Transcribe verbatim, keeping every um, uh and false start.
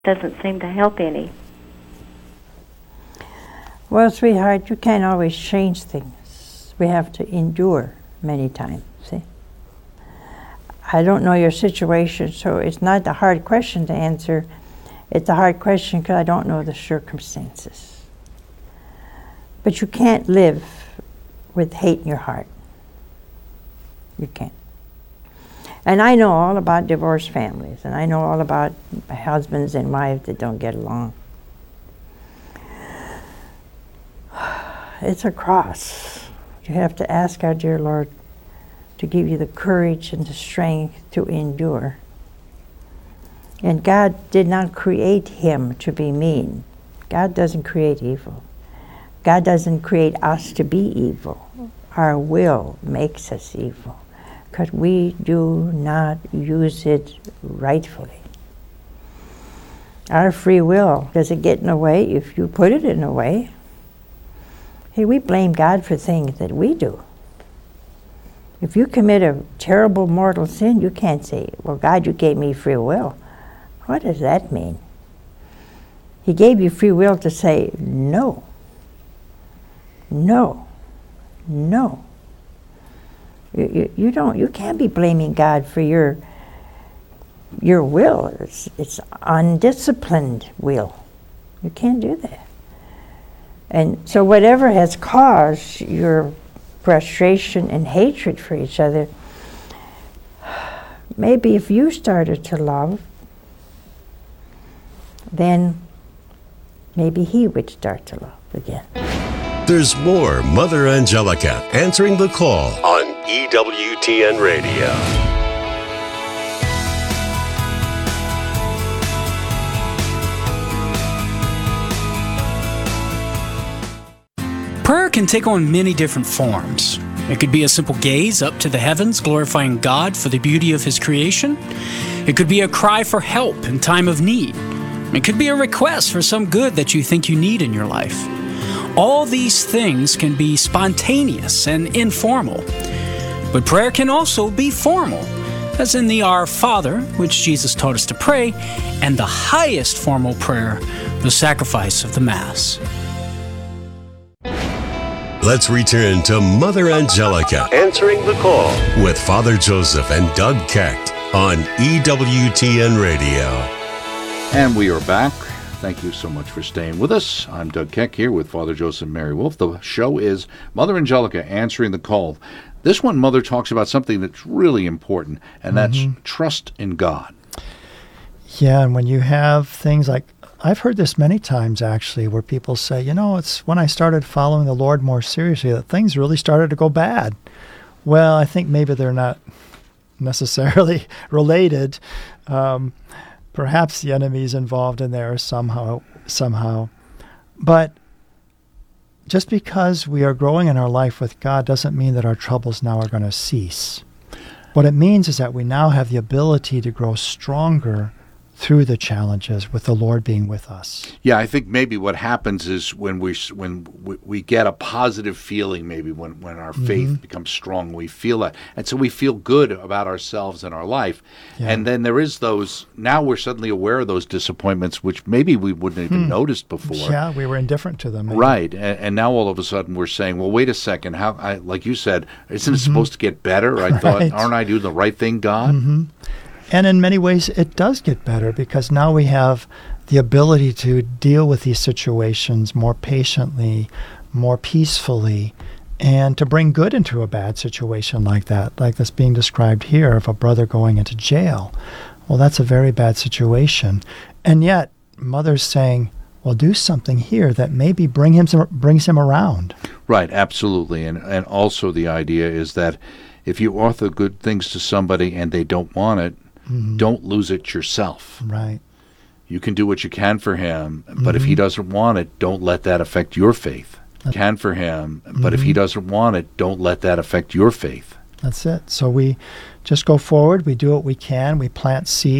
doesn't seem to help any. Well, sweetheart, you can't always change things. We have to endure many times, see? I don't know your situation, so it's not a hard question to answer. It's a hard question because I don't know the circumstances. But you can't live with hate in your heart. You can't. And I know all about divorced families, and I know all about husbands and wives that don't get along. It's a cross. You have to ask our dear Lord to give you the courage and the strength to endure. And God did not create him to be mean. God doesn't create evil. God doesn't create us to be evil. Our will makes us evil because we do not use it rightfully. Our free will, does it get in the way if you put it in a way? Hey, we blame God for things that we do. If you commit a terrible mortal sin, you can't say, well, God, you gave me free will. What does that mean? He gave you free will to say no. No. No. You, you, you don't, you can't be blaming God for your your will. It's, it's undisciplined will. You can't do that. And so whatever has caused your frustration and hatred for each other, maybe if you started to love, then maybe he would start to love again. There's more Mother Angelica answering the call on E W T N Radio. Prayer can take on many different forms. It could be a simple gaze up to the heavens, glorifying God for the beauty of His creation. It could be a cry for help in time of need. It could be a request for some good that you think you need in your life. All these things can be spontaneous and informal. But prayer can also be formal, as in the Our Father, which Jesus taught us to pray, and the highest formal prayer, the sacrifice of the Mass. Let's return to Mother Angelica answering the call with Father Joseph and Doug Keck on E W T N Radio. And we are back. Thank you so much for staying with us. I'm Doug Keck here with Father Joseph and Mary Wolf. The show is Mother Angelica answering the call. This one, Mother talks about something that's really important, and that's mm-hmm. trust in God. Yeah, and when you have things like, I've heard this many times actually, where people say, you know, it's when I started following the Lord more seriously that things really started to go bad. Well, I think maybe they're not necessarily related. Um, perhaps the enemy's involved in there somehow, somehow. But just because we are growing in our life with God doesn't mean that our troubles now are going to cease. What it means is that we now have the ability to grow stronger through the challenges with the Lord being with us. Yeah, I think maybe what happens is when we when we, we get a positive feeling, maybe when, when our mm-hmm. faith becomes strong, we feel that. And so we feel good about ourselves and our life. Yeah. And then there is those, now we're suddenly aware of those disappointments, which maybe we wouldn't have even hmm. noticed before. Yeah, we were indifferent to them. Maybe. Right. And, and now all of a sudden we're saying, well, wait a second, how? I, like you said, isn't it mm-hmm. supposed to get better? I right. thought, aren't I doing the right thing, God? Mm-hmm. And in many ways, it does get better because now we have the ability to deal with these situations more patiently, more peacefully, and to bring good into a bad situation like that, like this being described here of a brother going into jail. Well, that's a very bad situation. And yet, Mother's saying, well, do something here that maybe bring him some, brings him around. Right, absolutely. And, and also the idea is that if you offer good things to somebody and they don't want it, Mm-hmm. don't lose it yourself. Right. You can do what you can for him, but mm-hmm. if he doesn't want it, don't let that affect your faith. You can for him, but mm-hmm. if he doesn't want it, don't let that affect your faith. That's it. So we just go forward, we do what we can, we plant seeds.